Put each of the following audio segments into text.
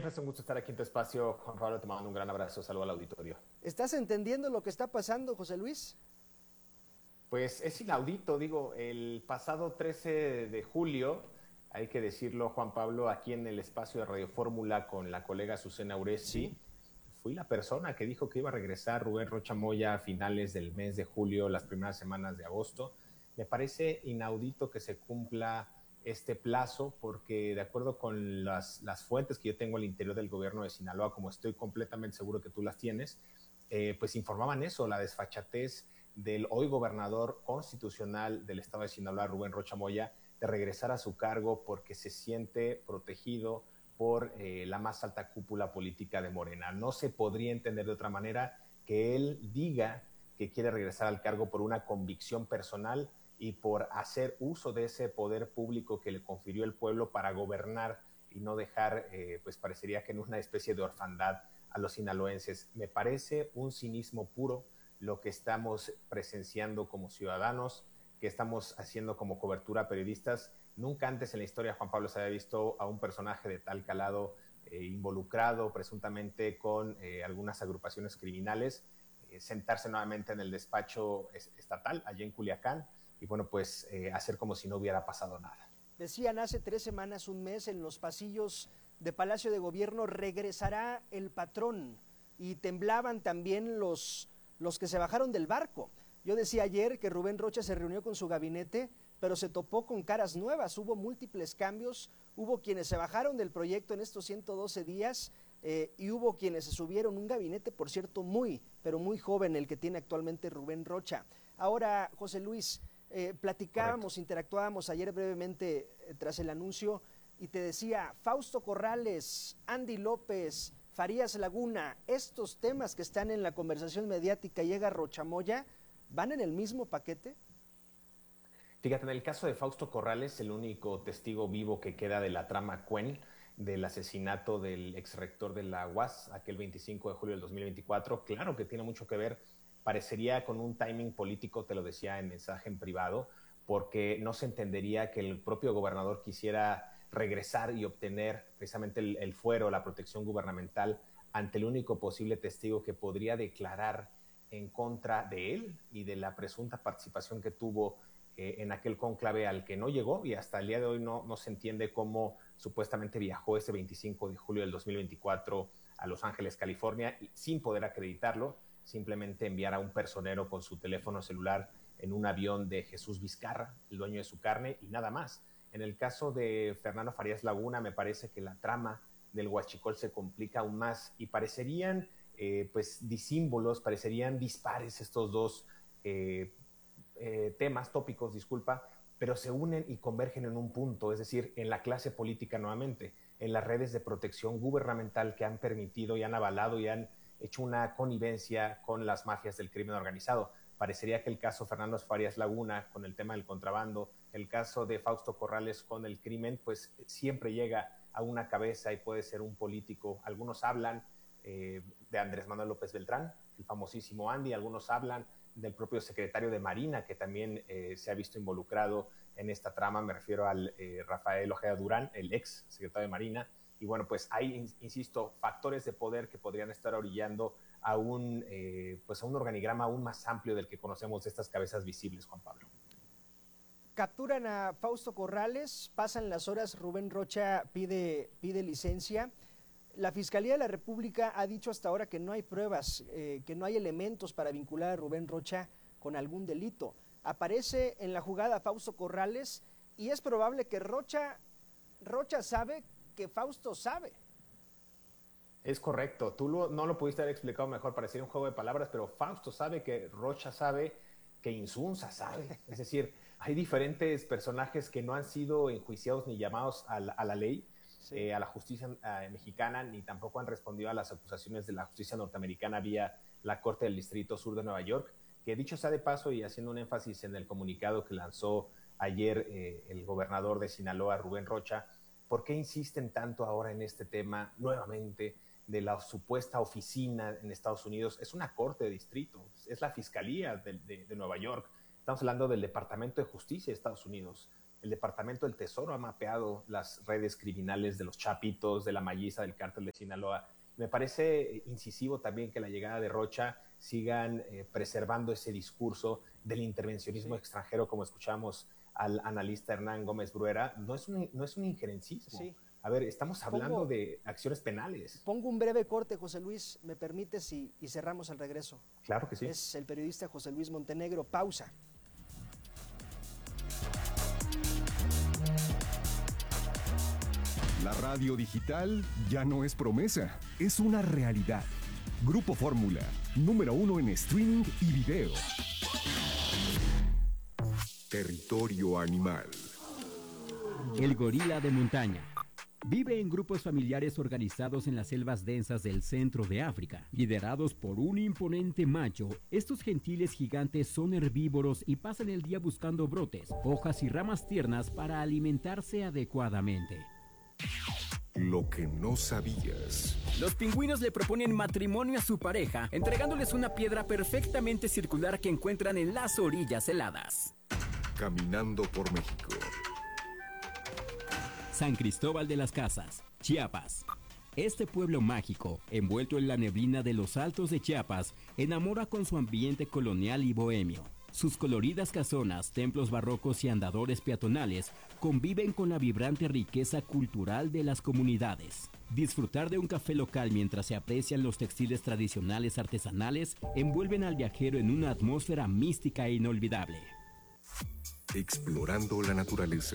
Siempre es un gusto estar aquí en tu espacio, Juan Pablo. Te mando un gran abrazo. Saludo al auditorio. ¿Estás entendiendo lo que está pasando, José Luis? Pues es inaudito, digo, el pasado 13 de julio, hay que decirlo, Juan Pablo, aquí en el espacio de Radio Fórmula con la colega Azucena Sí. Uresti, fui la persona que dijo que iba a regresar Rubén Rocha Moya a finales del mes de julio, las primeras semanas de agosto. Me parece inaudito que se cumpla este plazo porque de acuerdo con las fuentes que yo tengo al interior del gobierno de Sinaloa, como estoy completamente seguro que tú las tienes, pues informaban eso, la desfachatez del hoy gobernador constitucional del estado de Sinaloa, Rubén Rocha Moya, de regresar a su cargo porque se siente protegido por la más alta cúpula política de Morena. No se podría entender de otra manera que él diga que quiere regresar al cargo por una convicción personal y por hacer uso de ese poder público que le confirió el pueblo para gobernar y no dejar, pues parecería que en una especie de orfandad a los sinaloenses. Me parece un cinismo puro lo que estamos presenciando como ciudadanos, que estamos haciendo como cobertura periodistas. Nunca antes en la historia, Juan Pablo, se había visto a un personaje de tal calado involucrado presuntamente con algunas agrupaciones criminales, sentarse nuevamente en el despacho estatal allá en Culiacán y bueno, pues hacer como si no hubiera pasado nada. Decían hace 3 semanas, un mes, en los pasillos de Palacio de Gobierno, regresará el patrón. Y temblaban también los que se bajaron del barco. Yo decía ayer que Rubén Rocha se reunió con su gabinete, pero se topó con caras nuevas. Hubo múltiples cambios, hubo quienes se bajaron del proyecto en estos 112 días y hubo quienes se subieron. Un gabinete, por cierto, pero muy joven, el que tiene actualmente Rubén Rocha. Ahora, José Luis, platicábamos, Correcto. interactuábamos ayer brevemente tras el anuncio y te decía, Fausto Corrales, Andy López, Farías Laguna, estos temas que están en la conversación mediática, llega Rocha Moya, ¿van en el mismo paquete? Fíjate, en el caso de Fausto Corrales, el único testigo vivo que queda de la trama Cuen, del asesinato del exrector de la UAS, aquel 25 de julio del 2024, claro que tiene mucho que ver, parecería con un timing político, te lo decía en mensaje en privado, porque no se entendería que el propio gobernador quisiera regresar y obtener precisamente el fuero, la protección gubernamental ante el único posible testigo que podría declarar en contra de él y de la presunta participación que tuvo en aquel cónclave al que no llegó y hasta el día de hoy no se entiende cómo supuestamente viajó ese 25 de julio del 2024 a Los Ángeles, California, sin poder acreditarlo, simplemente enviar a un personero con su teléfono celular en un avión de Jesús Vizcarra, el dueño de su carne, y nada más. En el caso de Fernando Farías Laguna, me parece que la trama del huachicol se complica aún más y parecerían pues disímbolos, parecerían dispares estos dos temas, tópicos, disculpa, pero se unen y convergen en un punto, es decir, en la clase política nuevamente, en las redes de protección gubernamental que han permitido y han avalado y han hecho una connivencia con las mafias del crimen organizado. Parecería que el caso Fernando Farías Laguna con el tema del contrabando, el caso de Fausto Corrales con el crimen, pues siempre llega a una cabeza y puede ser un político. Algunos hablan de Andrés Manuel López Beltrán, el famosísimo Andy, algunos hablan del propio secretario de Marina, que también se ha visto involucrado en esta trama, me refiero al Rafael Ojeda Durán, el ex secretario de Marina, y bueno, pues hay, insisto, factores de poder que podrían estar orillando a pues a un organigrama aún más amplio del que conocemos de estas cabezas visibles, Juan Pablo. Capturan a Fausto Corrales, pasan las horas, Rubén Rocha pide licencia. La Fiscalía de la República ha dicho hasta ahora que no hay pruebas, que no hay elementos para vincular a Rubén Rocha con algún delito. Aparece en la jugada Fausto Corrales y es probable que Rocha sabe que Fausto sabe. Es correcto, no lo pudiste haber explicado mejor, parecía un juego de palabras, pero Fausto sabe que Rocha sabe que Insunza sabe. Es decir, hay diferentes personajes que no han sido enjuiciados ni llamados a la ley, Sí. a la justicia mexicana, ni tampoco han respondido a las acusaciones de la justicia norteamericana vía la Corte del Distrito Sur de Nueva York, que dicho sea de paso y haciendo un énfasis en el comunicado que lanzó ayer el gobernador de Sinaloa, Rubén Rocha, ¿por qué insisten tanto ahora en este tema nuevamente de la supuesta oficina en Estados Unidos? Es una corte de distrito, es la fiscalía de Nueva York. Estamos hablando del Departamento de Justicia de Estados Unidos. El Departamento del Tesoro ha mapeado las redes criminales de los Chapitos, de la Malliza, del Cártel de Sinaloa. Me parece incisivo también que la llegada de Rocha sigan preservando ese discurso del intervencionismo extranjero, como escuchamos al analista Hernán Gómez Bruera. No es un injerencismo. Sí. A ver, estamos hablando de acciones penales. Pongo un breve corte, José Luis, ¿me permites? Y cerramos al regreso. Claro que sí. Es el periodista José Luis Montenegro. Pausa. La radio digital ya no es promesa, es una realidad. Grupo Fórmula, número 1 en streaming y video. Territorio animal. El gorila de montaña. Vive en grupos familiares organizados en las selvas densas del centro de África. Liderados por un imponente macho, estos gentiles gigantes son herbívoros y pasan el día buscando brotes, hojas y ramas tiernas para alimentarse adecuadamente. Lo que no sabías. Los pingüinos le proponen matrimonio a su pareja, entregándoles una piedra perfectamente circular que encuentran en las orillas heladas. Caminando por México. San Cristóbal de las Casas, Chiapas. Este pueblo mágico, envuelto en la neblina de los altos de Chiapas, enamora con su ambiente colonial y bohemio. Sus coloridas casonas, templos barrocos y andadores peatonales conviven con la vibrante riqueza cultural de las comunidades. Disfrutar de un café local mientras se aprecian los textiles tradicionales artesanales envuelven al viajero en una atmósfera mística e inolvidable. Explorando la naturaleza.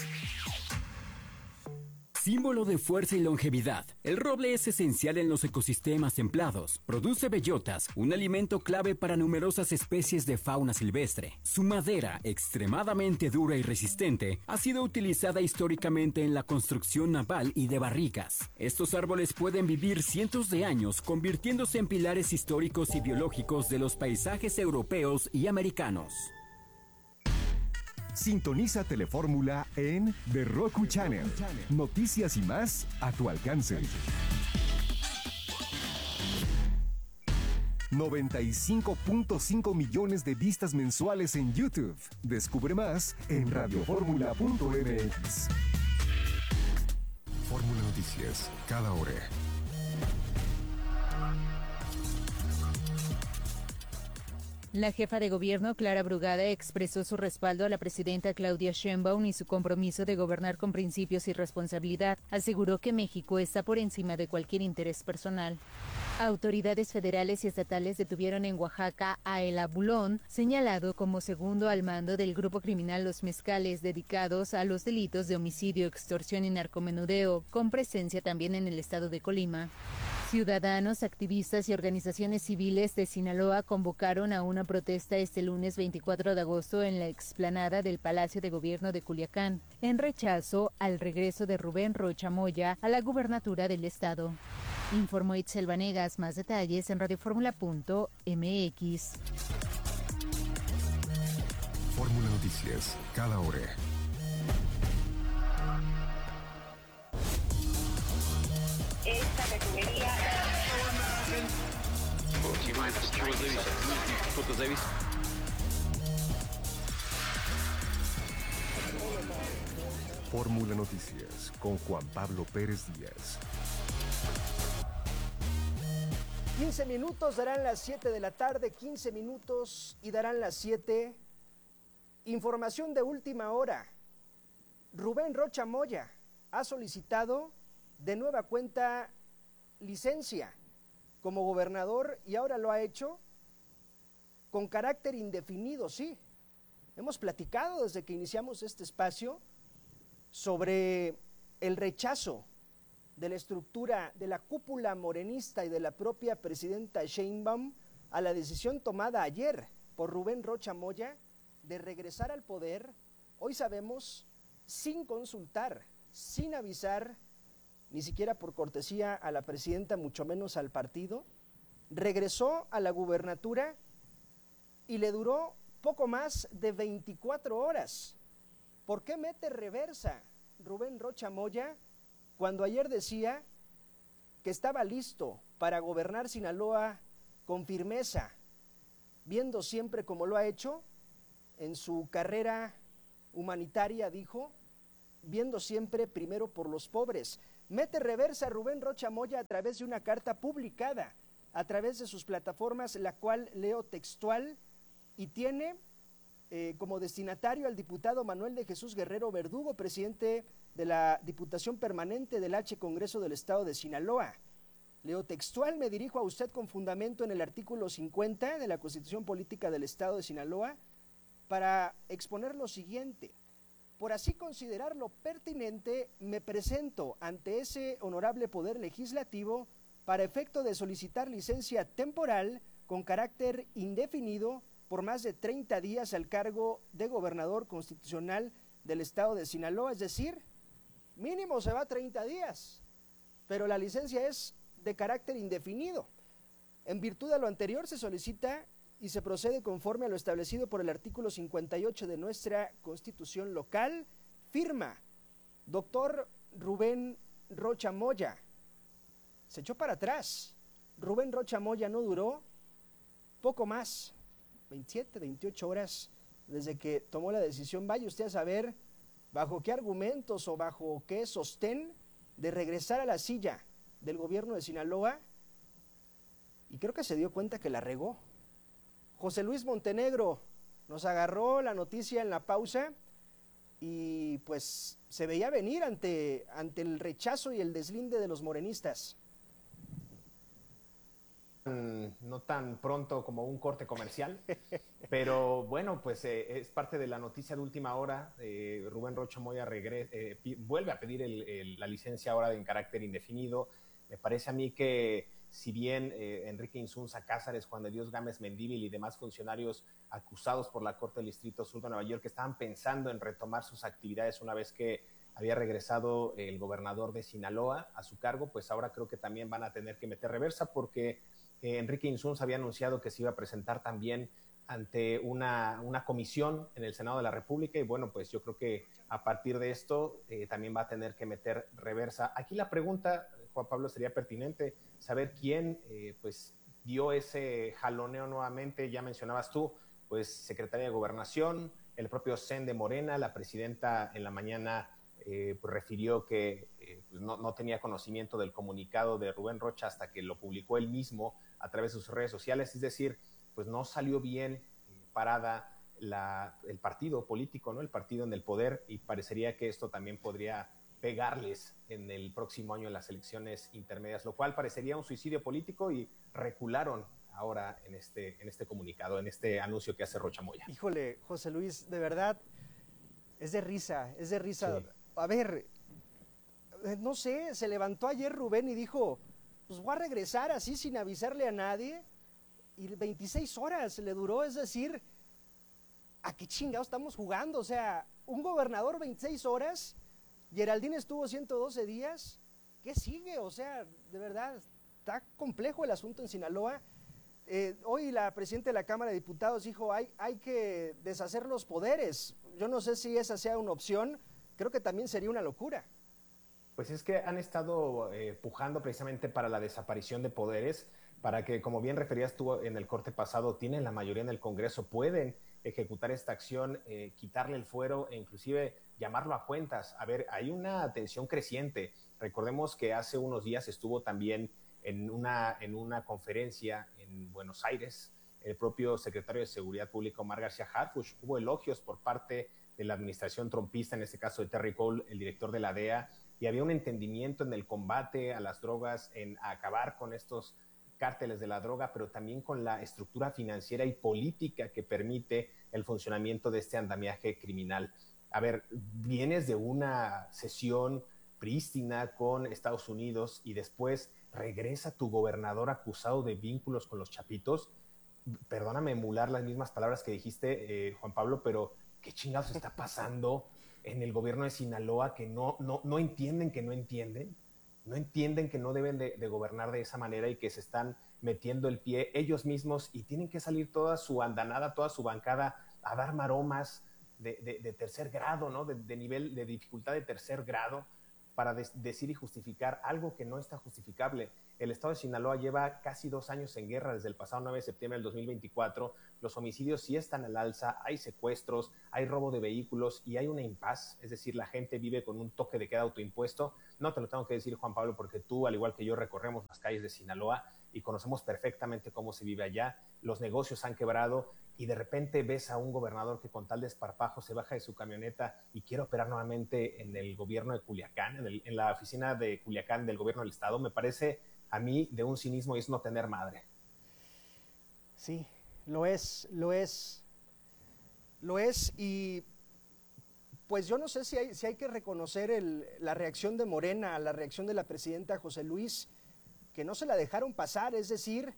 Símbolo de fuerza y longevidad, el roble es esencial en los ecosistemas templados. Produce bellotas, un alimento clave para numerosas especies de fauna silvestre. Su madera, extremadamente dura y resistente, ha sido utilizada históricamente en la construcción naval y de barricas. Estos árboles pueden vivir cientos de años, convirtiéndose en pilares históricos y biológicos de los paisajes europeos y americanos. Sintoniza Telefórmula en The Roku Channel. Noticias y más a tu alcance. 95.5 millones de vistas mensuales en YouTube. Descubre más en radioformula.mx. Fórmula Noticias, cada hora. La jefa de gobierno, Clara Brugada, expresó su respaldo a la presidenta Claudia Sheinbaum y su compromiso de gobernar con principios y responsabilidad. Aseguró que México está por encima de cualquier interés personal. Autoridades federales y estatales detuvieron en Oaxaca a El Abulón, señalado como segundo al mando del grupo criminal Los Mezcales, dedicados a los delitos de homicidio, extorsión y narcomenudeo, con presencia también en el estado de Colima. Ciudadanos, activistas y organizaciones civiles de Sinaloa convocaron a una protesta este lunes 24 de agosto en la explanada del Palacio de Gobierno de Culiacán, en rechazo al regreso de Rubén Rocha Moya a la gubernatura del estado. Informó Itzel Vanegas. Más detalles en radioformula.mx. Fórmula Noticias, cada hora. Esta refinería. Fórmula Noticias con Juan Pablo Pérez Díaz. 15 minutos darán las 7 de la tarde, 15 minutos y darán las 7. Información de última hora. Rubén Rocha Moya ha solicitado de nueva cuenta licencia como gobernador y ahora lo ha hecho con carácter indefinido, sí. Hemos platicado desde que iniciamos este espacio sobre el rechazo de la estructura de la cúpula morenista y de la propia presidenta Sheinbaum a la decisión tomada ayer por Rubén Rocha Moya de regresar al poder, hoy sabemos, sin consultar, sin avisar, ni siquiera por cortesía a la presidenta, mucho menos al partido. Regresó a la gubernatura y le duró poco más de 24 horas. ¿Por qué mete reversa Rubén Rocha Moya cuando ayer decía que estaba listo para gobernar Sinaloa con firmeza, viendo siempre como lo ha hecho en su carrera humanitaria, dijo, viendo siempre primero por los pobres. Mete reversa Rubén Rocha Moya a través de una carta publicada a través de sus plataformas, la cual leo textual, y tiene como destinatario al diputado Manuel de Jesús Guerrero Verdugo, presidente de la Diputación Permanente del H Congreso del Estado de Sinaloa. Leo textual: me dirijo a usted con fundamento en el artículo 50 de la Constitución Política del Estado de Sinaloa para exponer lo siguiente. Por así considerarlo pertinente, me presento ante ese honorable poder legislativo para efecto de solicitar licencia temporal con carácter indefinido por más de 30 días al cargo de gobernador constitucional del Estado de Sinaloa, es decir, mínimo se va 30 días, pero la licencia es de carácter indefinido. En virtud de lo anterior, se solicita y se procede conforme a lo establecido por el artículo 58 de nuestra Constitución local. Firma, doctor Rubén Rocha Moya. Se echó para atrás. Rubén Rocha Moya no duró poco más, 27, 28 horas desde que tomó la decisión. Vaya usted a saber bajo qué argumentos o bajo qué sostén de regresar a la silla del gobierno de Sinaloa, y creo que se dio cuenta que la regó. José Luis Montenegro nos agarró la noticia en la pausa y pues se veía venir ante el rechazo y el deslinde de los morenistas. No tan pronto como un corte comercial, pero bueno, pues es parte de la noticia de última hora. Rubén Rocha Moya vuelve a pedir la licencia ahora en carácter indefinido. Me parece a mí que si bien Enrique Insunza Cázares, Juan de Dios Gámez Mendívil y demás funcionarios acusados por la Corte del Distrito Sur de Nueva York estaban pensando en retomar sus actividades una vez que había regresado el gobernador de Sinaloa a su cargo, pues ahora creo que también van a tener que meter reversa porque Enrique Insunza había anunciado que se iba a presentar también ante una comisión en el Senado de la República y bueno, pues yo creo que a partir de esto también va a tener que meter reversa. Aquí la pregunta, Juan Pablo, sería pertinente saber quién pues dio ese jaloneo nuevamente. Ya mencionabas tú, pues Secretaría de Gobernación, el propio CEN de Morena, la presidenta en la mañana pues refirió que pues no tenía conocimiento del comunicado de Rubén Rocha hasta que lo publicó él mismo a través de sus redes sociales, es decir, pues no salió bien parada el partido político, ¿no? El partido en el poder, y parecería que esto también podría pegarles en el próximo año en las elecciones intermedias, lo cual parecería un suicidio político y recularon ahora en este comunicado, en este anuncio que hace Rocha Moya. Híjole, José Luis, de verdad, es de risa. Sí. A ver, no sé, se levantó ayer Rubén y dijo, pues voy a regresar así sin avisarle a nadie, y 26 horas le duró, es decir, ¿a qué chingados estamos jugando? O sea, un gobernador 26 horas, Geraldine estuvo 112 días, ¿qué sigue? O sea, de verdad, está complejo el asunto en Sinaloa. Hoy la presidenta de la Cámara de Diputados dijo, hay que deshacer los poderes. Yo no sé si esa sea una opción, creo que también sería una locura. Pues es que han estado pujando precisamente para la desaparición de poderes, para que, como bien referías tú en el corte pasado, tienen la mayoría en el Congreso, pueden ejecutar esta acción, quitarle el fuero e inclusive llamarlo a cuentas. A ver, hay una tensión creciente. Recordemos que hace unos días estuvo también en una conferencia en Buenos Aires el propio secretario de Seguridad Pública, Omar García Harfuch. Hubo elogios por parte de la administración trompista, en este caso de Terry Cole, el director de la DEA, y había un entendimiento en el combate a las drogas, en acabar con estos cárteles de la droga, pero también con la estructura financiera y política que permite el funcionamiento de este andamiaje criminal. A ver, vienes de una sesión prístina con Estados Unidos y después regresa tu gobernador acusado de vínculos con los chapitos. Perdóname emular las mismas palabras que dijiste, Juan Pablo, pero ¿qué chingados está pasando en el gobierno de Sinaloa que no entienden que no entienden? No entienden que no deben de gobernar de esa manera y que se están metiendo el pie ellos mismos y tienen que salir toda su andanada, toda su bancada a dar maromas de tercer grado, ¿no? De nivel de dificultad de tercer grado para decir y justificar algo que no está justificable. El estado de Sinaloa lleva casi 2 años en guerra desde el pasado 9 de septiembre del 2024. Los homicidios sí están al alza, hay secuestros, hay robo de vehículos y hay una impas, es decir, la gente vive con un toque de queda autoimpuesto. No te lo tengo que decir, Juan Pablo, porque tú, al igual que yo, recorremos las calles de Sinaloa y conocemos perfectamente cómo se vive allá. Los negocios han quebrado y de repente ves a un gobernador que con tal desparpajo se baja de su camioneta y quiere operar nuevamente en el gobierno de Culiacán, en la oficina de Culiacán del gobierno del estado. Me parece a mí de un cinismo y es no tener madre. Sí, lo es y pues yo no sé si hay que reconocer la reacción de Morena, la reacción de la presidenta José Luis, que no se la dejaron pasar, es decir,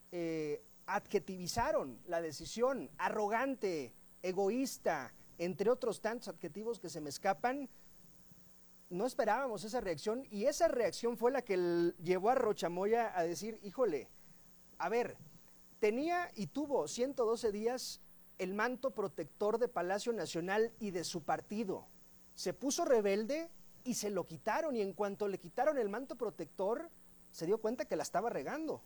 adjetivizaron la decisión, arrogante, egoísta, entre otros tantos adjetivos que se me escapan. No esperábamos esa reacción y esa reacción fue la que llevó a Rocha Moya a decir, híjole, a ver, tenía y tuvo 112 días el manto protector de Palacio Nacional y de su partido. Se puso rebelde y se lo quitaron y en cuanto le quitaron el manto protector, se dio cuenta que la estaba regando.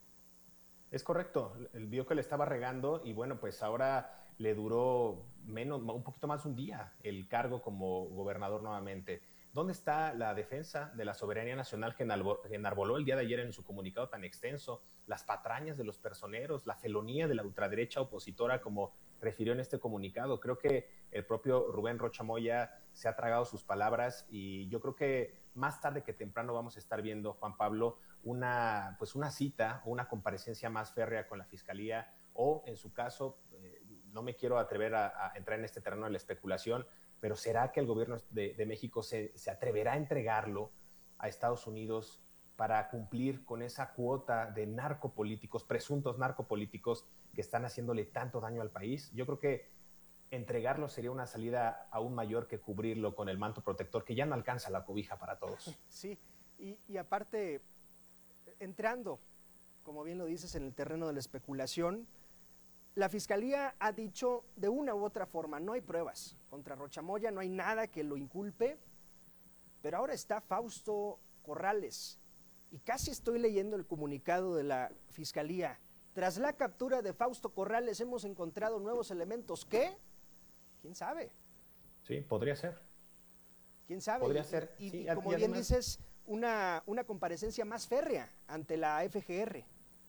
Es correcto, él vio que le estaba regando y bueno, pues ahora le duró un poquito más de un día el cargo como gobernador nuevamente. ¿Dónde está la defensa de la soberanía nacional que enarboló el día de ayer en su comunicado tan extenso? Las patrañas de los personeros, la felonía de la ultraderecha opositora, como refirió en este comunicado. Creo que el propio Rubén Rocha Moya se ha tragado sus palabras y yo creo que más tarde que temprano vamos a estar viendo, Juan Pablo, una cita o una comparecencia más férrea con la Fiscalía o, en su caso, no me quiero atrever a entrar en este terreno de la especulación, pero ¿será que el gobierno de México se atreverá a entregarlo a Estados Unidos para cumplir con esa cuota de narcopolíticos, presuntos narcopolíticos que están haciéndole tanto daño al país? Yo creo que entregarlo sería una salida aún mayor que cubrirlo con el manto protector, que ya no alcanza la cobija para todos. Sí, y aparte, entrando, como bien lo dices, en el terreno de la especulación, la Fiscalía ha dicho de una u otra forma, no hay pruebas contra Rocha Moya, no hay nada que lo inculpe, pero ahora está Fausto Corrales y casi estoy leyendo el comunicado de la Fiscalía. Tras la captura de Fausto Corrales hemos encontrado nuevos elementos. ¿Qué? ¿Quién sabe? Sí, podría ser. ¿Quién sabe? Podría ser. Y Sí, como bien dices, una comparecencia más férrea ante la FGR.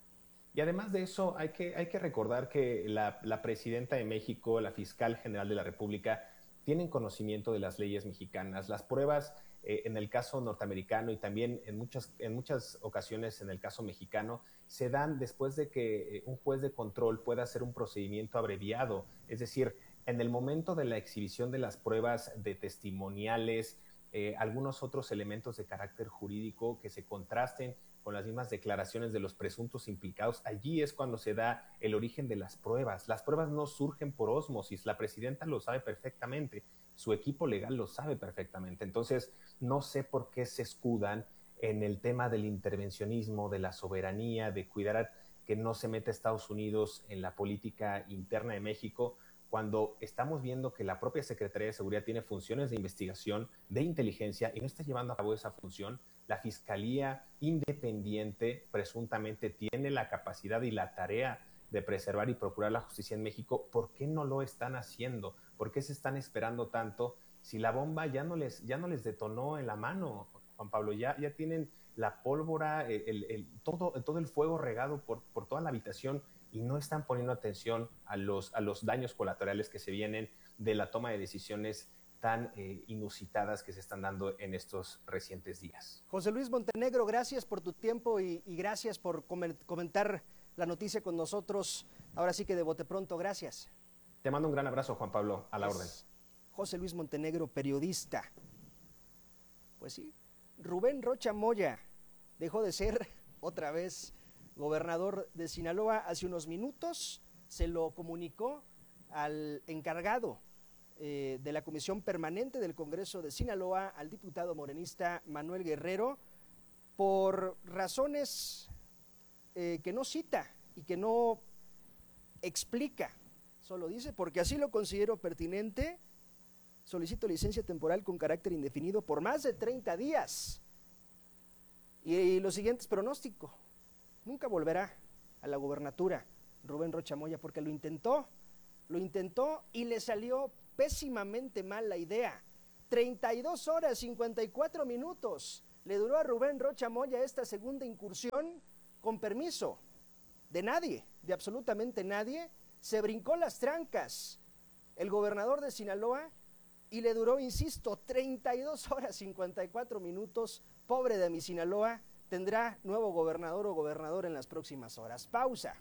Y además de eso, hay que recordar que la presidenta de México, la fiscal general de la República, tienen conocimiento de las leyes mexicanas. Las pruebas en el caso norteamericano y también en muchas ocasiones en el caso mexicano se dan después de que un juez de control pueda hacer un procedimiento abreviado. Es decir, en el momento de la exhibición de las pruebas de testimoniales, algunos otros elementos de carácter jurídico que se contrasten con las mismas declaraciones de los presuntos implicados, allí es cuando se da el origen de las pruebas. Las pruebas no surgen por ósmosis, la presidenta lo sabe perfectamente, su equipo legal lo sabe perfectamente. Entonces, no sé por qué se escudan en el tema del intervencionismo, de la soberanía, de cuidar que no se meta Estados Unidos en la política interna de México, cuando estamos viendo que la propia Secretaría de Seguridad tiene funciones de investigación, de inteligencia, y no está llevando a cabo esa función. La Fiscalía independiente presuntamente tiene la capacidad y la tarea de preservar y procurar la justicia en México. ¿Por qué no lo están haciendo? ¿Por qué se están esperando tanto? Si la bomba ya no les detonó en la mano, Juan Pablo, ya tienen la pólvora, todo el fuego regado por toda la habitación, y no están poniendo atención a los daños colaterales que se vienen de la toma de decisiones tan inusitadas que se están dando en estos recientes días. José Luis Montenegro, gracias por tu tiempo y gracias por comentar la noticia con nosotros. Ahora sí que de bote pronto, gracias. Te mando un gran abrazo, Juan Pablo, a la orden. José Luis Montenegro, periodista. Pues sí, Rubén Rocha Moya dejó de ser otra vez gobernador de Sinaloa. Hace unos minutos se lo comunicó al encargado de la Comisión Permanente del Congreso de Sinaloa, al diputado morenista Manuel Guerrero, por razones que no cita y que no explica. Solo dice, porque así lo considero pertinente, solicito licencia temporal con carácter indefinido por más de 30 días. Y lo siguiente es pronóstico. Nunca volverá a la gobernatura Rubén Rocha Moya porque lo intentó y le salió pésimamente mal la idea. 32 horas 54 minutos le duró a Rubén Rocha Moya esta segunda incursión con permiso de nadie, de absolutamente nadie. Se brincó las trancas el gobernador de Sinaloa y le duró, insisto, 32 horas 54 minutos. Pobre de mi Sinaloa, tendrá nuevo gobernador o gobernador en las próximas horas. Pausa.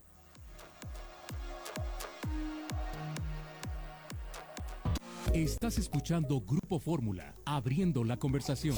Estás escuchando Grupo Fórmula, abriendo la conversación.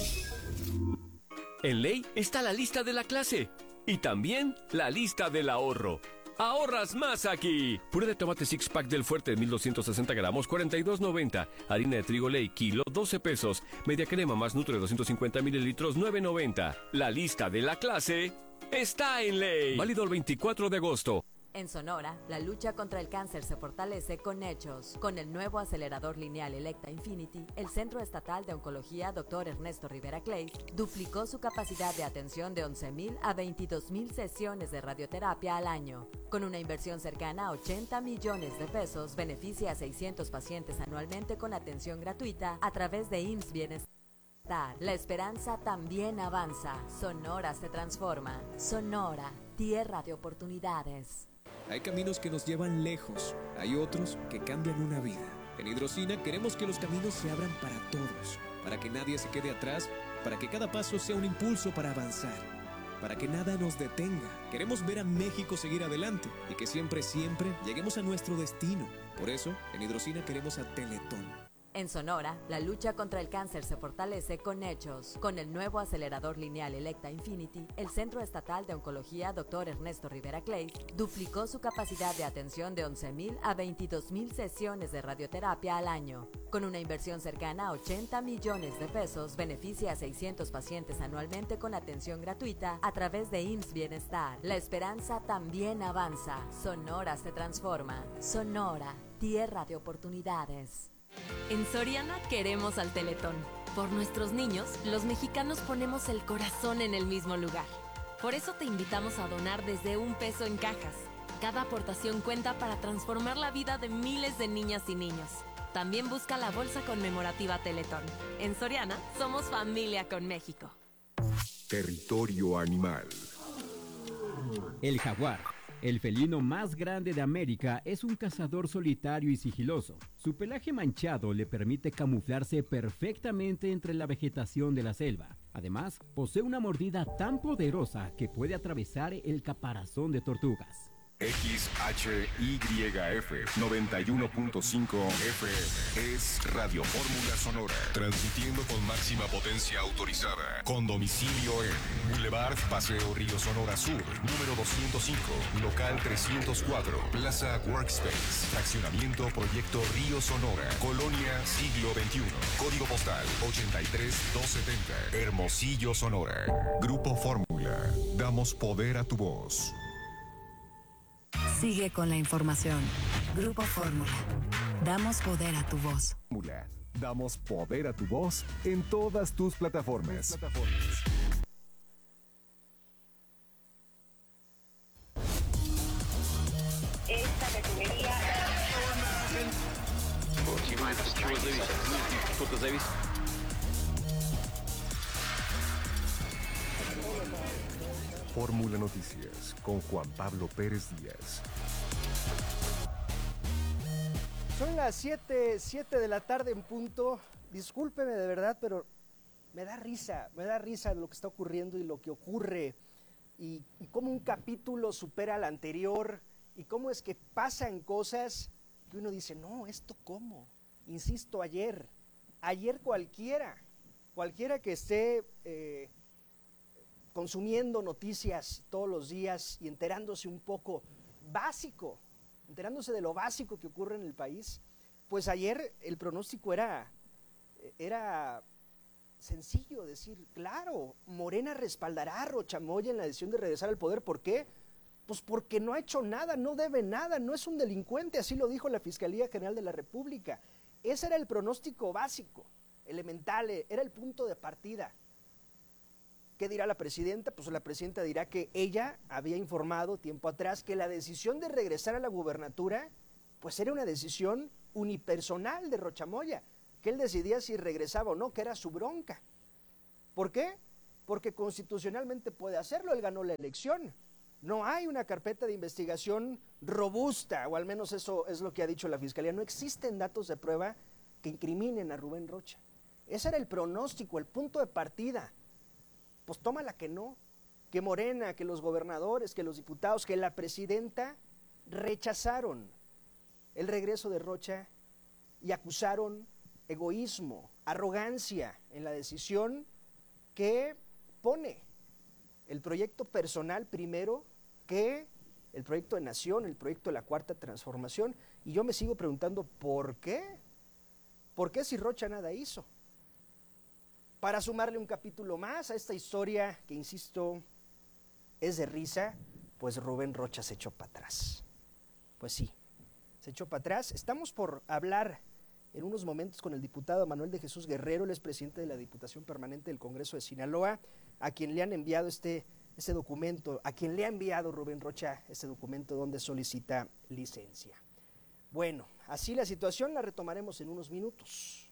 En ley está la lista de la clase y también la lista del ahorro. ¡Ahorras más aquí! Puré de tomate six pack del Fuerte de 1260 gramos, 42.90. Harina de trigo Ley, kilo, 12 pesos. Media crema más Nutri de 250 mililitros, 9.90. La lista de la clase está en ley. Válido el 24 de agosto. En Sonora, la lucha contra el cáncer se fortalece con hechos. Con el nuevo acelerador lineal Electa Infinity, el Centro Estatal de Oncología Dr. Ernesto Rivera Clay duplicó su capacidad de atención de 11,000 a 22,000 sesiones de radioterapia al año. Con una inversión cercana a 80 millones de pesos, beneficia a 600 pacientes anualmente con atención gratuita a través de IMSS Bienestar. La esperanza también avanza. Sonora se transforma. Sonora, tierra de oportunidades. Hay caminos que nos llevan lejos, hay otros que cambian una vida. En Hidrocina queremos que los caminos se abran para todos, para que nadie se quede atrás, para que cada paso sea un impulso para avanzar, para que nada nos detenga. Queremos ver a México seguir adelante y que siempre lleguemos a nuestro destino. Por eso, en Hidrocina queremos a Teletón. En Sonora, la lucha contra el cáncer se fortalece con hechos. Con el nuevo acelerador lineal Electa Infinity, el Centro Estatal de Oncología Dr. Ernesto Rivera Clay duplicó su capacidad de atención de 11,000 a 22,000 sesiones de radioterapia al año. Con una inversión cercana a 80 millones de pesos, beneficia a 600 pacientes anualmente con atención gratuita a través de IMSS Bienestar. La esperanza también avanza. Sonora se transforma. Sonora, tierra de oportunidades. En Soriana queremos al Teletón. Por nuestros niños, los mexicanos ponemos el corazón en el mismo lugar. Por eso te invitamos a donar desde $1 en cajas. Cada aportación cuenta para transformar la vida de miles de niñas y niños. También busca la bolsa conmemorativa Teletón. En Soriana, somos familia con México. Territorio animal. El jaguar, el felino más grande de América, es un cazador solitario y sigiloso. Su pelaje manchado le permite camuflarse perfectamente entre la vegetación de la selva. Además, posee una mordida tan poderosa que puede atravesar el caparazón de tortugas. XHYF 91.5 FM es Radio Fórmula Sonora, transmitiendo con máxima potencia autorizada, con domicilio en Boulevard Paseo Río Sonora Sur, número 205, local 304, Plaza Workspace, fraccionamiento Proyecto Río Sonora, Colonia Siglo XXI, código postal 83270, Hermosillo, Sonora. Grupo Fórmula, damos poder a tu voz. Sigue con la información. Grupo Fórmula. Damos poder a tu voz. Fórmula. Damos poder a tu voz en todas tus plataformas. Esta categoría. Fórmula Noticias con Juan Pablo Pérez Díaz. Son las 7 de la tarde en punto. Discúlpeme de verdad, pero me da risa lo que está ocurriendo y lo que ocurre. Y cómo un capítulo supera al anterior y cómo es que pasan cosas que uno dice, no, ¿esto cómo? Insisto, ayer cualquiera que esté consumiendo noticias todos los días y enterándose un poco enterándose de lo básico que ocurre en el país, pues ayer el pronóstico era sencillo, decir, claro, Morena respaldará a Rocha Moya en la decisión de regresar al poder. ¿Por qué? Pues porque no ha hecho nada, no debe nada, no es un delincuente, así lo dijo la Fiscalía General de la República. Ese era el pronóstico básico, elemental, era el punto de partida. ¿Qué dirá la presidenta? Pues la presidenta dirá que ella había informado tiempo atrás que la decisión de regresar a la gubernatura pues era una decisión unipersonal de Rocha Moya, que él decidía si regresaba o no, que era su bronca. ¿Por qué? Porque constitucionalmente puede hacerlo, él ganó la elección. No hay una carpeta de investigación robusta, o al menos eso es lo que ha dicho la Fiscalía. No existen datos de prueba que incriminen a Rubén Rocha. Ese era el pronóstico, el punto de partida. Pues tómala que no, que Morena, que los gobernadores, que los diputados, que la presidenta rechazaron el regreso de Rocha y acusaron egoísmo, arrogancia en la decisión que pone el proyecto personal primero que el proyecto de nación, el proyecto de la Cuarta Transformación. Y yo me sigo preguntando, ¿por qué? ¿Por qué si Rocha nada hizo? Para sumarle un capítulo más a esta historia que, insisto, es de risa, pues Rubén Rocha se echó para atrás. Pues sí, se echó para atrás. Estamos por hablar en unos momentos con el diputado Manuel de Jesús Guerrero, el expresidente de la Diputación Permanente del Congreso de Sinaloa, a quien le han enviado este documento, a quien le ha enviado Rubén Rocha este documento donde solicita licencia. Bueno, así la situación la retomaremos en unos minutos.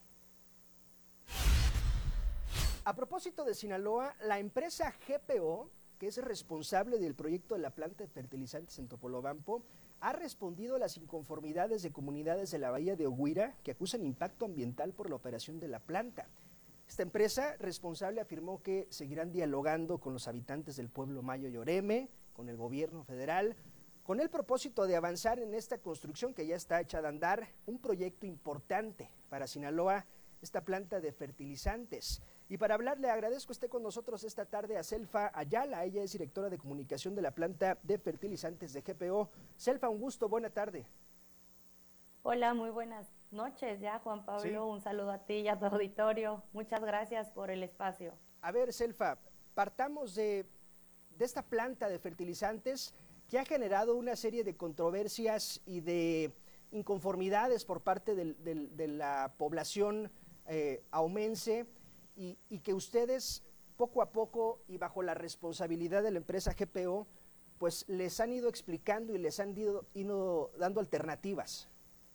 A propósito de Sinaloa, la empresa GPO, que es responsable del proyecto de la planta de fertilizantes en Topolobampo, ha respondido a las inconformidades de comunidades de la bahía de Oguira que acusan impacto ambiental por la operación de la planta. Esta empresa responsable afirmó que seguirán dialogando con los habitantes del pueblo Mayo y Oreme, con el gobierno federal, con el propósito de avanzar en esta construcción que ya está hecha de andar, un proyecto importante para Sinaloa, esta planta de fertilizantes. Y para hablar, le agradezco esté con nosotros esta tarde a Selfa Ayala. Ella es directora de comunicación de la planta de fertilizantes de GPO. Selfa, un gusto, buena tarde. Hola, muy buenas noches ya, Juan Pablo. Sí. Un saludo a ti y a tu auditorio. Muchas gracias por el espacio. A ver, Selfa, partamos de esta planta de fertilizantes que ha generado una serie de controversias y de inconformidades por parte de la población aumense. Y que ustedes poco a poco y bajo la responsabilidad de la empresa GPO, pues les han ido explicando y les han ido dando alternativas.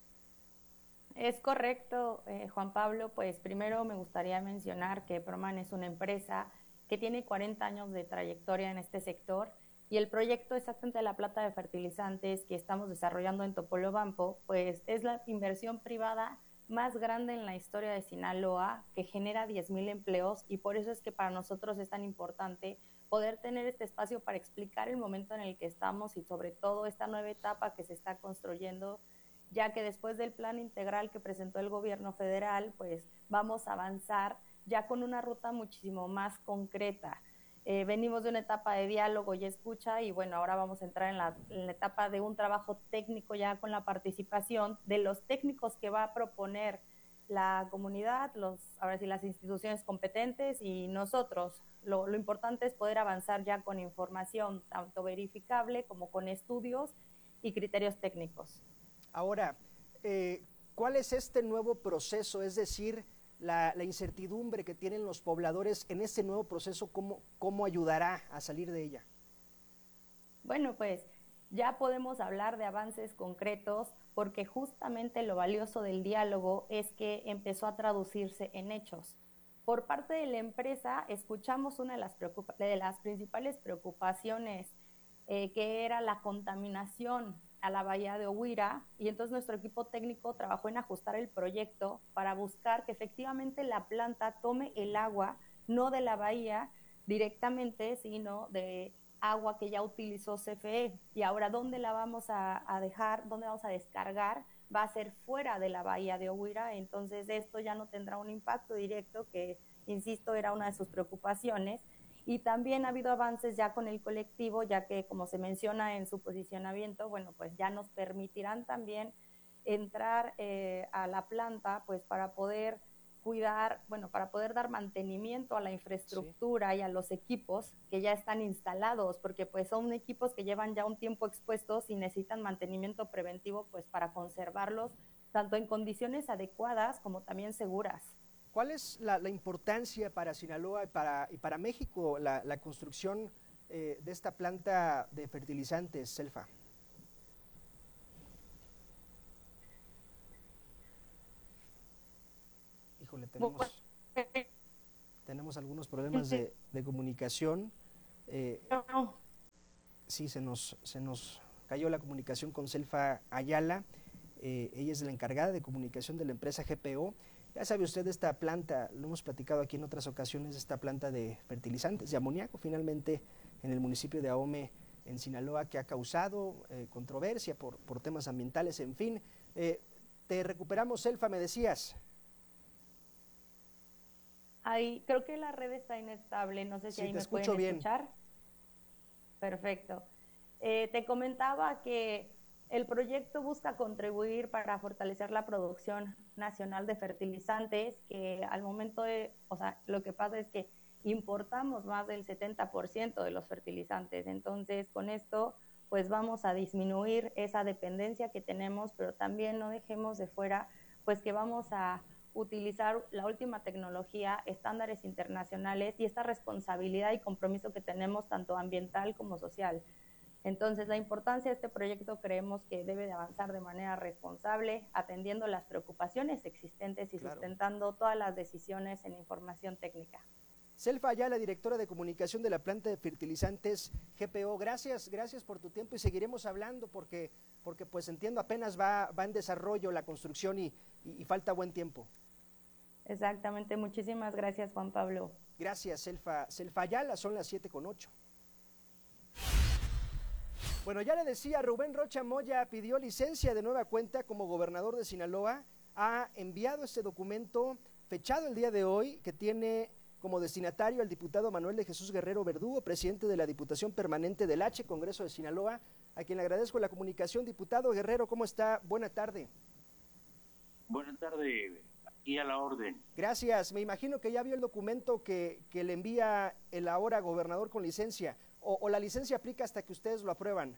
Es correcto, Juan Pablo. Pues primero me gustaría mencionar que Proman es una empresa que tiene 40 años de trayectoria en este sector y el proyecto exactamente de la planta de fertilizantes que estamos desarrollando en Topolobampo, pues es la inversión privada más grande en la historia de Sinaloa, que genera 10,000 empleos, y por eso es que para nosotros es tan importante poder tener este espacio para explicar el momento en el que estamos y sobre todo esta nueva etapa que se está construyendo, ya que después del plan integral que presentó el gobierno federal, pues vamos a avanzar ya con una ruta muchísimo más concreta. Venimos de una etapa de diálogo y escucha y bueno, ahora vamos a entrar en la etapa de un trabajo técnico ya con la participación de los técnicos que va a proponer la comunidad, ahora sí las instituciones competentes y nosotros. Lo importante es poder avanzar ya con información tanto verificable como con estudios y criterios técnicos. Ahora, ¿cuál es este nuevo proceso? Es decir, la incertidumbre que tienen los pobladores en este nuevo proceso, ¿cómo ayudará a salir de ella? Bueno, pues ya podemos hablar de avances concretos porque justamente lo valioso del diálogo es que empezó a traducirse en hechos. Por parte de la empresa escuchamos una de las principales preocupaciones que era la contaminación a la bahía de Oguira, y entonces nuestro equipo técnico trabajó en ajustar el proyecto para buscar que efectivamente la planta tome el agua, no de la bahía directamente, sino de agua que ya utilizó CFE. Y ahora, ¿dónde la vamos a dejar? ¿Dónde vamos a descargar? Va a ser fuera de la bahía de Oguira, entonces esto ya no tendrá un impacto directo, que, insisto, era una de sus preocupaciones. Y también ha habido avances ya con el colectivo, ya que, como se menciona en su posicionamiento, bueno, pues ya nos permitirán también entrar a la planta, pues para poder cuidar, bueno, para poder dar mantenimiento a la infraestructura, sí, y a los equipos que ya están instalados, porque pues son equipos que llevan ya un tiempo expuestos y necesitan mantenimiento preventivo, pues para conservarlos tanto en condiciones adecuadas como también seguras. ¿Cuál es la importancia para Sinaloa y para México la construcción de esta planta de fertilizantes, Selfa? Híjole, tenemos algunos problemas de comunicación. Sí, se nos cayó la comunicación con Selfa Ayala. Ella es la encargada de comunicación de la empresa GPO. Ya sabe usted de esta planta, lo hemos platicado aquí en otras ocasiones, esta planta de fertilizantes de amoníaco, finalmente en el municipio de Ahome, en Sinaloa, que ha causado controversia por temas ambientales, en fin. Te recuperamos, Selfa, me decías. Ahí, creo que la red está inestable, no sé si ahí me pueden escuchar. Perfecto. Te comentaba que el proyecto busca contribuir para fortalecer la producción nacional de fertilizantes, que al momento lo que pasa es que importamos más del 70% de los fertilizantes. Entonces, con esto, pues vamos a disminuir esa dependencia que tenemos, pero también no dejemos de fuera, pues que vamos a utilizar la última tecnología, estándares internacionales y esta responsabilidad y compromiso que tenemos tanto ambiental como social. Entonces, la importancia de este proyecto creemos que debe de avanzar de manera responsable, atendiendo las preocupaciones existentes y sustentando todas las decisiones en información técnica. Selfa Ayala, directora de comunicación de la planta de fertilizantes GPO, gracias por tu tiempo y seguiremos hablando porque pues entiendo apenas va en desarrollo la construcción y falta buen tiempo. Exactamente, muchísimas gracias, Juan Pablo. Gracias, Selfa Ayala, son las 7:08. Bueno, ya le decía, Rubén Rocha Moya pidió licencia de nueva cuenta como gobernador de Sinaloa, ha enviado este documento fechado el día de hoy, que tiene como destinatario al diputado Manuel de Jesús Guerrero Verdugo, presidente de la Diputación Permanente del H, Congreso de Sinaloa, a quien le agradezco la comunicación. Diputado Guerrero, ¿cómo está? Buena tarde. Buenas tardes, aquí a la orden. Gracias, me imagino que ya vio el documento que le envía el ahora gobernador con licencia, o la licencia aplica hasta que ustedes lo aprueban.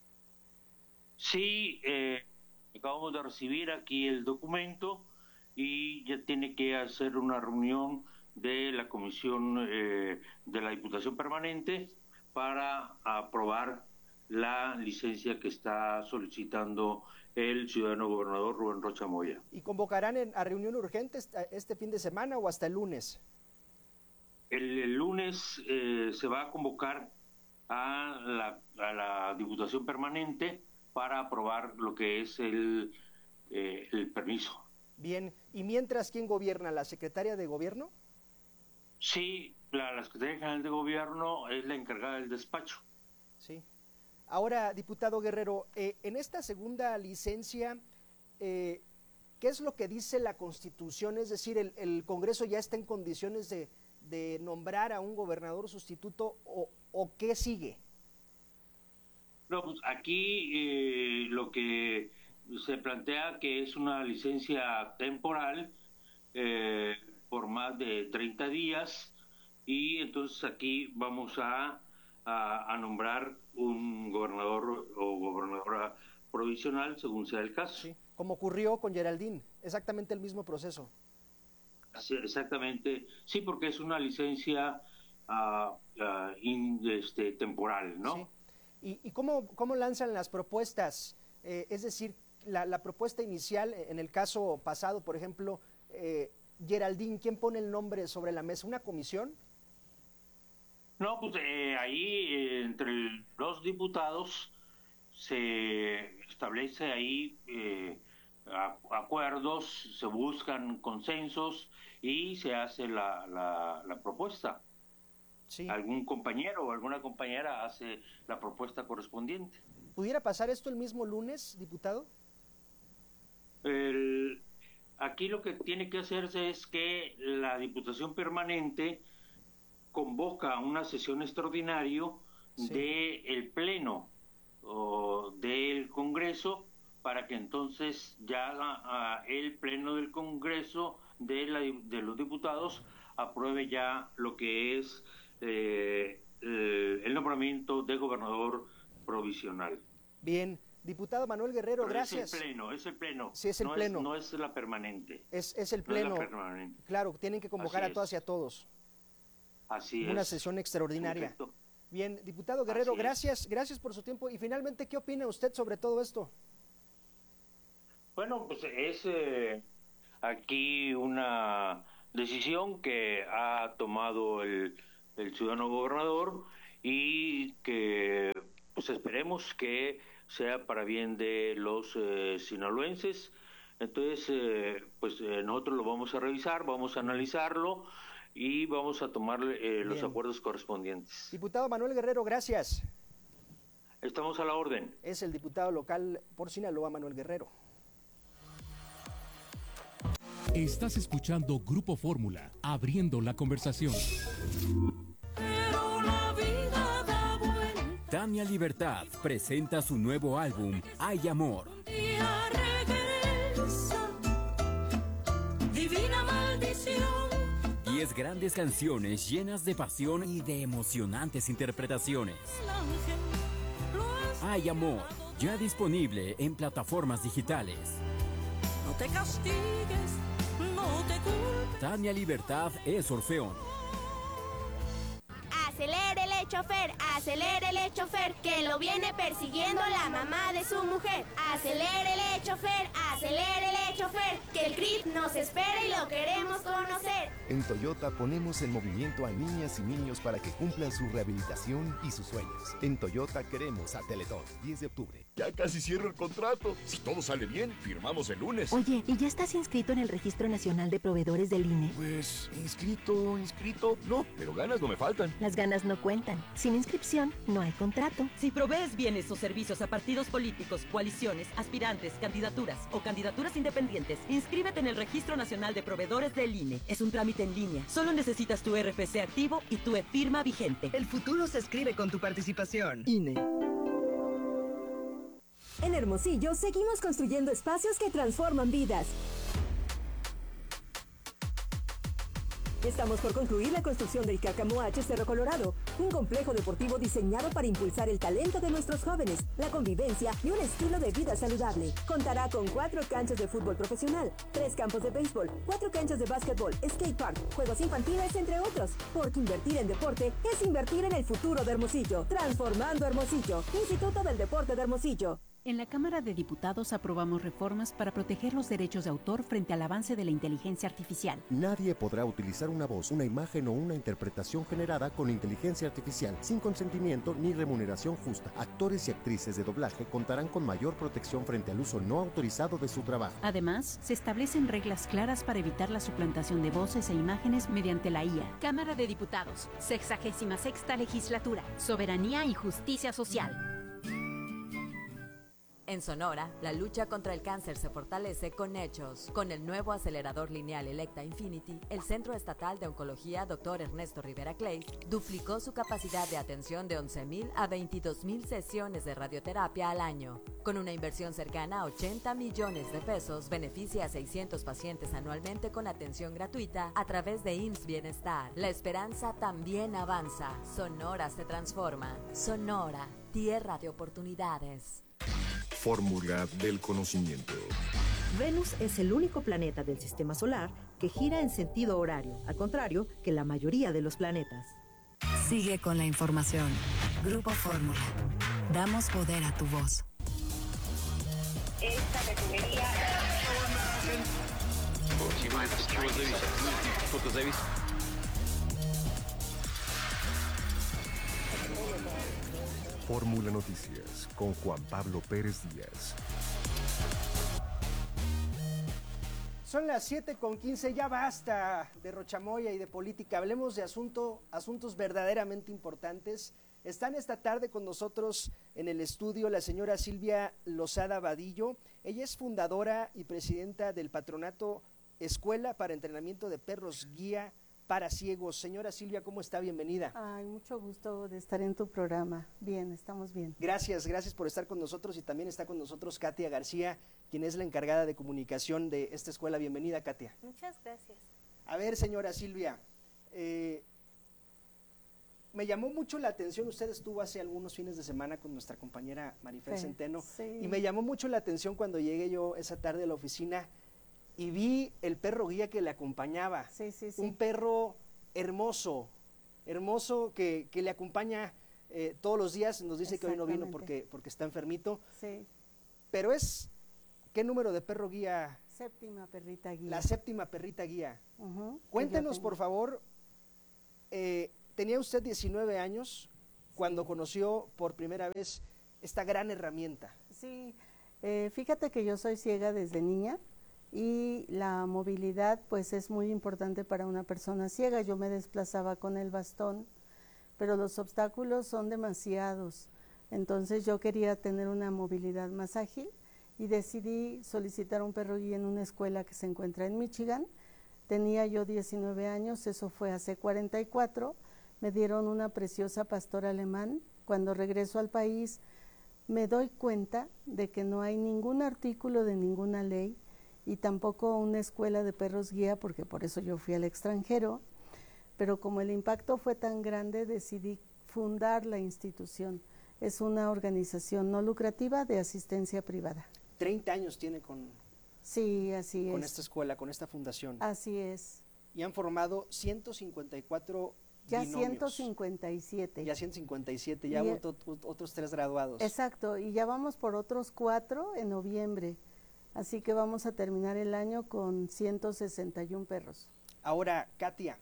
Sí, acabamos de recibir aquí el documento y ya tiene que hacer una reunión de la Comisión de la Diputación Permanente para aprobar la licencia que está solicitando el ciudadano gobernador Rubén Rocha Moya. ¿Y convocarán a reunión urgente este fin de semana o hasta el lunes? El lunes se va a convocar a la Diputación Permanente para aprobar lo que es el permiso. Bien, ¿y mientras quién gobierna? ¿La secretaria de gobierno? Sí, la Secretaría General de Gobierno es la encargada del despacho. Sí. Ahora, diputado Guerrero, en esta segunda licencia, ¿qué es lo que dice la Constitución? Es decir, ¿el Congreso ya está en condiciones de nombrar a un gobernador sustituto o qué sigue? No, pues aquí lo que se plantea que es una licencia temporal por más de 30 días y entonces aquí vamos a nombrar un gobernador o gobernadora provisional según sea el caso. Sí, como ocurrió con Geraldine, exactamente el mismo proceso. Sí, exactamente, sí, porque es una licencia temporal, ¿no? Sí. ¿Y cómo lanzan las propuestas? Es decir, la propuesta inicial, en el caso pasado, por ejemplo, Geraldine, ¿quién pone el nombre sobre la mesa? ¿Una comisión? No, pues ahí entre los diputados se establece ahí acuerdos, se buscan consensos y se hace la propuesta. Sí. Algún compañero o alguna compañera hace la propuesta correspondiente. ¿Pudiera pasar esto el mismo lunes, diputado? Aquí lo que tiene que hacerse es que la Diputación Permanente convoca una sesión extraordinaria del Pleno del Congreso para que entonces ya el Pleno del Congreso de los diputados apruebe ya lo que es el nombramiento de gobernador provisional. Bien, Diputado Manuel Guerrero, Pero gracias. Es el pleno. Sí, es el pleno. No es la permanente. Es el pleno. No es la permanente. Claro, tienen que convocar a todas y a todos. Así es. Una sesión extraordinaria. Perfecto. Bien, diputado Guerrero, gracias por su tiempo. Y finalmente, ¿qué opina usted sobre todo esto? Bueno, pues es aquí una decisión que ha tomado el ciudadano gobernador y que pues esperemos que sea para bien de los sinaloenses. Entonces, nosotros lo vamos a revisar, vamos a analizarlo y vamos a tomar los acuerdos correspondientes. Diputado Manuel Guerrero, gracias. Estamos a la orden. Es el diputado local por Sinaloa, Manuel Guerrero. Estás escuchando Grupo Fórmula, abriendo la conversación. Tania Libertad presenta su nuevo álbum, Hay Amor. Divina maldición. 10 grandes canciones llenas de pasión y de emocionantes interpretaciones. Hay Amor, ya disponible en plataformas digitales. No te castigues, no te culpes. Tania Libertad es Orfeón. Acelérele, chofer, que lo viene persiguiendo la mamá de su mujer. Acelérele, chofer, que el CRIT nos espera y lo queremos conocer. En Toyota ponemos en movimiento a niñas y niños para que cumplan su rehabilitación y sus sueños. En Toyota queremos a Teletón, 10 de octubre. Ya casi cierro el contrato. Si todo sale bien, firmamos el lunes. Oye, ¿y ya estás inscrito en el Registro Nacional de Proveedores del INE? Pues, inscrito, no, pero ganas no me faltan. Las ganas no cuentan. Sin inscripción, no hay contrato. Si provees bienes o servicios a partidos políticos, coaliciones, aspirantes, candidaturas o candidaturas independientes, inscríbete en el Registro Nacional de Proveedores del INE. Es un trámite en línea. Solo necesitas tu RFC activo y tu e-firma vigente. El futuro se escribe con tu participación. INE. En Hermosillo seguimos construyendo espacios que transforman vidas. Estamos por concluir la construcción del Cácamo H Cerro Colorado, un complejo deportivo diseñado para impulsar el talento de nuestros jóvenes, la convivencia y un estilo de vida saludable. Contará con 4 canchas de fútbol profesional, 3 campos de béisbol, 4 canchas de básquetbol, skate park, juegos infantiles, entre otros. Porque invertir en deporte es invertir en el futuro de Hermosillo. Transformando Hermosillo. Instituto del Deporte de Hermosillo. En la Cámara de Diputados aprobamos reformas para proteger los derechos de autor frente al avance de la inteligencia artificial. Nadie podrá utilizar una voz, una imagen o una interpretación generada con inteligencia artificial sin consentimiento ni remuneración justa. Actores y actrices de doblaje contarán con mayor protección frente al uso no autorizado de su trabajo. Además, se establecen reglas claras para evitar la suplantación de voces e imágenes mediante la IA. Cámara de Diputados, 66ª Legislatura, Soberanía y Justicia Social. En Sonora, la lucha contra el cáncer se fortalece con hechos. Con el nuevo acelerador lineal Electa Infinity, el Centro Estatal de Oncología Dr. Ernesto Rivera Clays duplicó su capacidad de atención de 11,000 a 22,000 sesiones de radioterapia al año. Con una inversión cercana a 80 millones de pesos, beneficia a 600 pacientes anualmente con atención gratuita a través de IMSS Bienestar. La esperanza también avanza. Sonora se transforma. Sonora, tierra de oportunidades. Fórmula del conocimiento. Venus es el único planeta del sistema solar que gira en sentido horario, al contrario que la mayoría de los planetas. Sigue con la información. Grupo Fórmula. Damos poder a tu voz. Esta refinería... Fórmula Noticias con Juan Pablo Pérez Díaz. Son las 7:15, ya basta de rochamoya y de política, hablemos de asuntos verdaderamente importantes. Están esta tarde con nosotros en el estudio la señora Silvia Lozada Vadillo. Ella es fundadora y presidenta del patronato Escuela para Entrenamiento de Perros Guía para Ciegos. Señora Silvia, ¿cómo está? Bienvenida. Ay, mucho gusto de estar en tu programa. Bien, estamos bien. Gracias por estar con nosotros y también está con nosotros Katia García, quien es la encargada de comunicación de esta escuela. Bienvenida, Katia. Muchas gracias. A ver, señora Silvia, me llamó mucho la atención, usted estuvo hace algunos fines de semana con nuestra compañera Marifer Centeno, y me llamó mucho la atención cuando llegué yo esa tarde a la oficina y vi el perro guía que le acompañaba, un perro hermoso que le acompaña todos los días, nos dice que hoy no vino porque está enfermito, pero ¿qué número de perro guía? Séptima perrita guía. La séptima perrita guía. Cuéntenos, por favor, tenía usted 19 años cuando conoció por primera vez esta gran herramienta. Sí, fíjate que yo soy ciega desde niña y la movilidad pues es muy importante para una persona ciega. Yo me desplazaba con el bastón, pero los obstáculos son demasiados. Entonces yo quería tener una movilidad más ágil y decidí solicitar un perro guía en una escuela que se encuentra en Michigan. Tenía yo 19 años, eso fue hace 44. Me dieron una preciosa pastor alemán. Cuando regreso al país me doy cuenta de que no hay ningún artículo de ninguna ley y tampoco una escuela de perros guía, porque por eso yo fui al extranjero, pero como el impacto fue tan grande decidí fundar la institución. Es una organización no lucrativa de asistencia privada. 30 años tiene con esta escuela, con esta fundación. Así es. Y han formado 154 ya binomios. 157. Ya 157, ya otros 3 graduados. Exacto, y ya vamos por otros 4 en noviembre. Así que vamos a terminar el año con 161 perros. Ahora, Katia,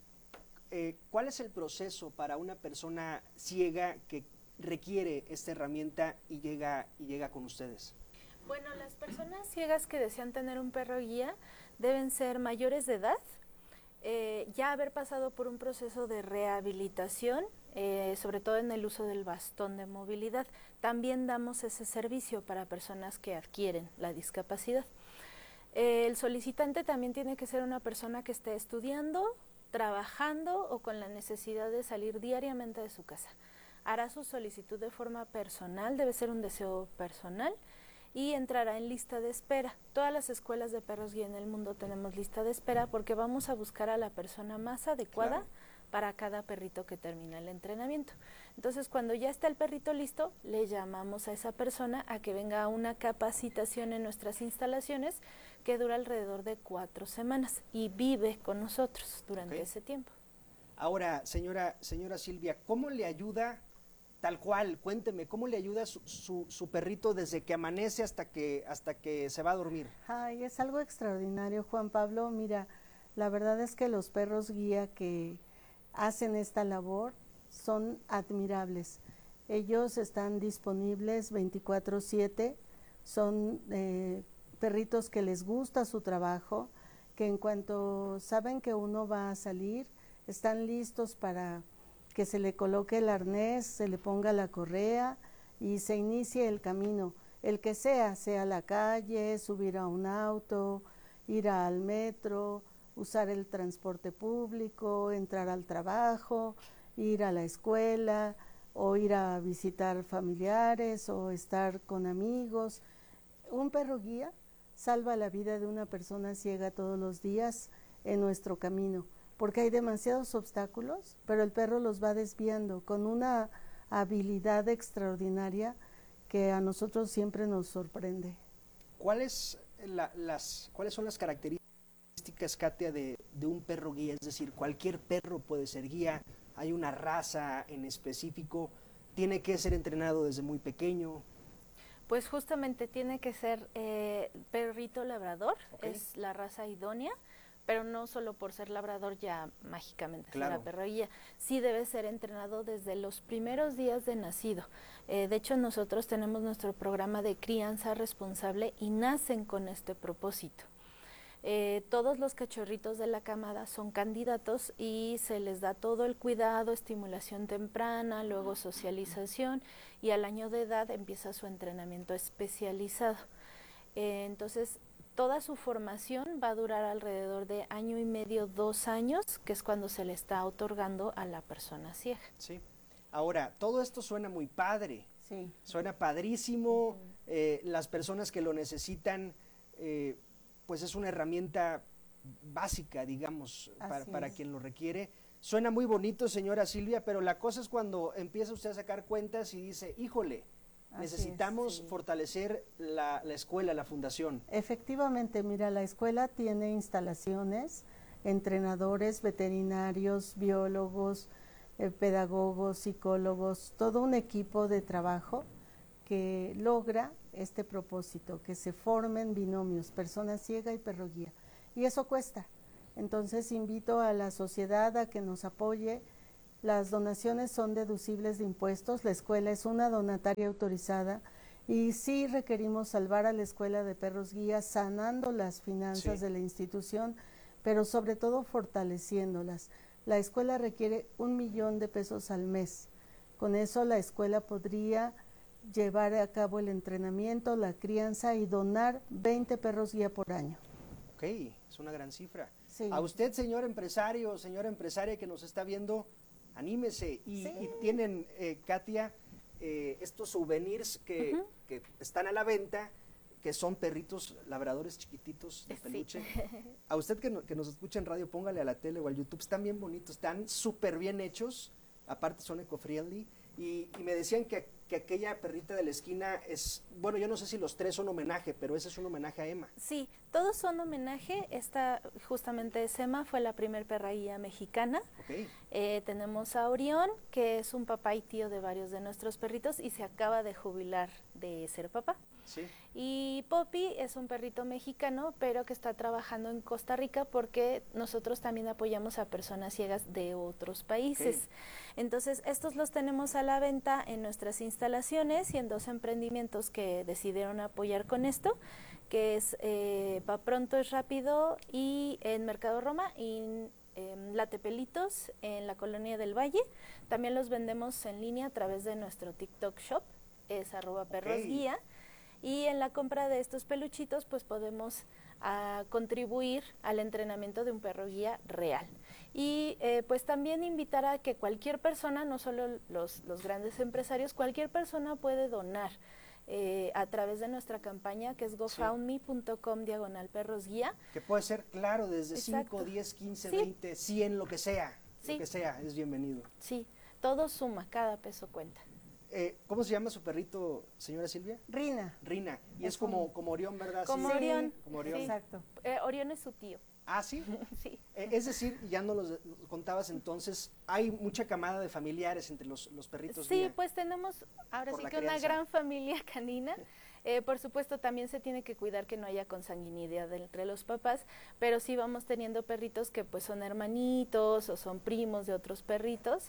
¿cuál es el proceso para una persona ciega que requiere esta herramienta y llega con ustedes? Bueno, las personas ciegas que desean tener un perro guía deben ser mayores de edad, ya haber pasado por un proceso de rehabilitación, sobre todo en el uso del bastón de movilidad. También damos ese servicio para personas que adquieren la discapacidad. El solicitante también tiene que ser una persona que esté estudiando, trabajando o con la necesidad de salir diariamente de su casa. Hará su solicitud de forma personal, debe ser un deseo personal, y entrará en lista de espera. Todas las escuelas de perros guía en el mundo tenemos lista de espera porque vamos a buscar a la persona más adecuada para cada perrito que termina el entrenamiento. Entonces, cuando ya está el perrito listo, le llamamos a esa persona a que venga a una capacitación en nuestras instalaciones que dura alrededor de 4 semanas y vive con nosotros durante ese tiempo. Ahora, señora Silvia, ¿cómo le ayuda, tal cual, cuénteme, cómo le ayuda su perrito desde que amanece hasta que se va a dormir? Ay, es algo extraordinario, Juan Pablo. Mira, la verdad es que los perros guía que hacen esta labor son admirables. Ellos están disponibles 24/7, son perritos que les gusta su trabajo, que en cuanto saben que uno va a salir, están listos para que se le coloque el arnés, se le ponga la correa y se inicie el camino, el que sea la calle, subir a un auto, ir al metro, usar el transporte público, entrar al trabajo, ir a la escuela o ir a visitar familiares o estar con amigos. Un perro guía salva la vida de una persona ciega todos los días en nuestro camino, porque hay demasiados obstáculos, pero el perro los va desviando con una habilidad extraordinaria que a nosotros siempre nos sorprende. ¿Cuáles son las características, Katia, de un perro guía? Es decir, cualquier perro puede ser guía, hay una raza en específico, tiene que ser entrenado desde muy pequeño. Pues justamente tiene que ser perrito labrador, es la raza idónea, pero no solo por ser labrador ya mágicamente será perro guía, sí debe ser entrenado desde los primeros días de nacido. De hecho, nosotros tenemos nuestro programa de crianza responsable y nacen con este propósito. Todos los cachorritos de la camada son candidatos y se les da todo el cuidado, estimulación temprana, luego socialización y al año de edad empieza su entrenamiento especializado. Entonces, toda su formación va a durar alrededor de 1 año y medio, 2 años, que es cuando se le está otorgando a la persona ciega. Sí. Ahora, todo esto suena muy padre, sí. Suena padrísimo, las personas que lo necesitan, pues es una herramienta básica, digamos, para quien lo requiere. Suena muy bonito, señora Silvia, pero la cosa es cuando empieza usted a sacar cuentas y dice, híjole, necesitamos fortalecer la escuela, la fundación. Efectivamente, mira, la escuela tiene instalaciones, entrenadores, veterinarios, biólogos, pedagogos, psicólogos, todo un equipo de trabajo que logra este propósito, que se formen binomios, persona ciega y perro guía. Y eso cuesta. Entonces invito a la sociedad a que nos apoye. Las donaciones son deducibles de impuestos, la escuela es una donataria autorizada y sí requerimos salvar a la escuela de perros guías sanando las finanzas de la institución, pero sobre todo fortaleciéndolas. La escuela requiere 1 millón de pesos al mes. Con eso la escuela podría llevar a cabo el entrenamiento, la crianza y donar 20 perros guía por año. Ok, es una gran cifra. Sí. A usted, señor empresario, señora empresaria que nos está viendo, anímese. Y tienen, Katia, estos souvenirs que están a la venta, que son perritos labradores chiquititos de peluche. A usted que nos escucha en radio, póngale a la tele o al YouTube, están bien bonitos, están súper bien hechos, aparte son eco-friendly. Y me decían que aquella perrita de la esquina es, bueno, yo no sé si los 3 son homenaje, pero ese es un homenaje a Emma. Sí, todos son homenaje. Esta justamente es Emma, fue la primer perra guía mexicana. Okay. Tenemos a Orión, que es un papá y tío de varios de nuestros perritos y se acaba de jubilar de ser papá. Sí. Y Poppy es un perrito mexicano, pero que está trabajando en Costa Rica porque nosotros también apoyamos a personas ciegas de otros países. Okay. Entonces, estos los tenemos a la venta en nuestras instalaciones y en 2 emprendimientos que decidieron apoyar con esto, que es Pa Pronto es Rápido y en Mercado Roma y Late Pelitos en la Colonia del Valle. También los vendemos en línea a través de nuestro TikTok shop, es @perrosguía. Y en la compra de estos peluchitos pues podemos contribuir al entrenamiento de un perro guía real. Y pues también invitar a que cualquier persona, no solo los grandes empresarios, cualquier persona puede donar a través de nuestra campaña que es gofundme.com/perrosguía. Que puede ser, claro, desde 5, 10, 15, 20, 100, lo que sea. Lo que sea, es bienvenido. Sí, todo suma, cada peso cuenta. ¿Cómo se llama su perrito, señora Silvia? Rina. Rina. Y es como Orión, ¿verdad? Como sí. Orión. Como Orión. Sí. Exacto. Orión es su tío. ¿Ah, sí? Sí. Es decir, ya nos lo contabas entonces, hay mucha camada de familiares entre los perritos. Sí, pues tenemos ahora sí que una gran familia canina. Por supuesto, también se tiene que cuidar que no haya consanguinidad entre los papás, pero sí vamos teniendo perritos que pues son hermanitos o son primos de otros perritos.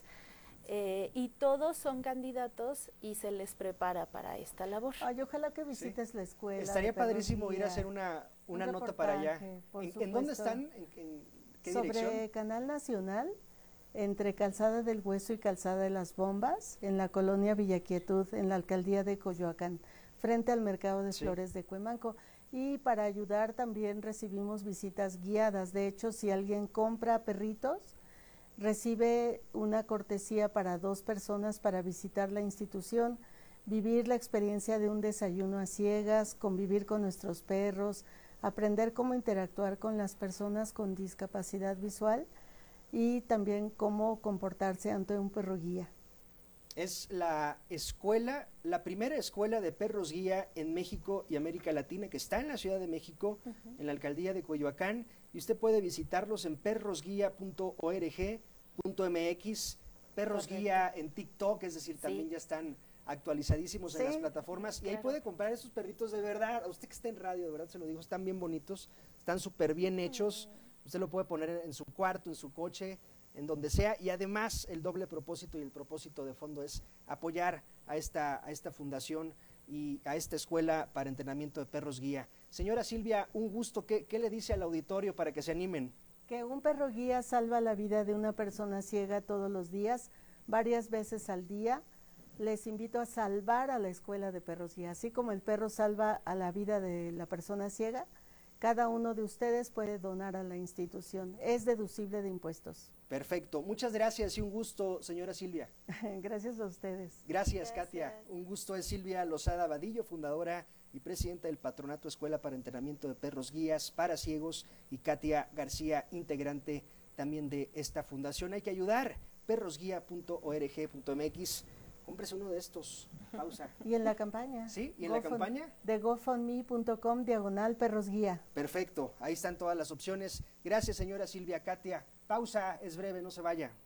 Y todos son candidatos y se les prepara para esta labor. Ay, ojalá que visites la escuela. Estaría padrísimo ir a hacer una nota para allá. ¿En dónde están? ¿En qué dirección? Sobre Canal Nacional, entre Calzada del Hueso y Calzada de las Bombas, en la colonia Villa Quietud, en la alcaldía de Coyoacán, frente al mercado de flores de Cuemanco. Y para ayudar también recibimos visitas guiadas. De hecho, si alguien compra perritos, recibe una cortesía para 2 personas para visitar la institución, vivir la experiencia de un desayuno a ciegas, convivir con nuestros perros, aprender cómo interactuar con las personas con discapacidad visual y también cómo comportarse ante un perro guía. Es la primera escuela de perros guía en México y América Latina, que está en la Ciudad de México, en la alcaldía de Coyoacán, y usted puede visitarlos en perrosguía.org.mx, Perros Guía en TikTok, es decir, también ya están actualizadísimos en las plataformas, y ahí puede comprar esos perritos de verdad. A usted que está en radio, de verdad se lo digo, están bien bonitos, están súper bien hechos, usted lo puede poner en su cuarto, en su coche, en donde sea, y además el doble propósito y el propósito de fondo es apoyar a esta fundación y a esta escuela para entrenamiento de perros guía. Señora Silvia, un gusto. ¿Qué le dice al auditorio para que se animen? Que un perro guía salva la vida de una persona ciega todos los días, varias veces al día. Les invito a salvar a la escuela de perros guía. Así como el perro salva a la vida de la persona ciega, cada uno de ustedes puede donar a la institución. Es deducible de impuestos. Perfecto. Muchas gracias y un gusto, señora Silvia. Gracias a ustedes. Gracias, Katia. Un gusto. Es Silvia Lozada Vadillo, fundadora y presidenta del Patronato Escuela para Entrenamiento de Perros Guías para Ciegos, y Katia García, integrante también de esta fundación. Hay que ayudar, perrosguía.org.mx. Cómprese uno de estos. Pausa. Y en la campaña. Sí, y en la campaña. De gofundme.com/perrosguía. Perfecto, ahí están todas las opciones. Gracias, señora Silvia Katia. Pausa, es breve, no se vaya.